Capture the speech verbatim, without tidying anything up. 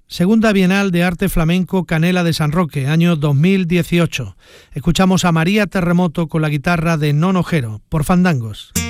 Segunda Bienal de Arte Flamenco Canela de San Roque, año dos mil dieciocho. Escuchamos a María Terremoto con la guitarra de Nono Jero, por Fandangos.